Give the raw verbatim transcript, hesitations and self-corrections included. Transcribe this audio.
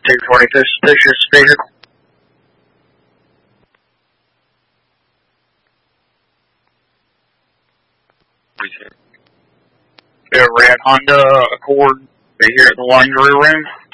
two twenty-fifth suspicious vehicle. A red Honda Accord. Be here at the laundry room.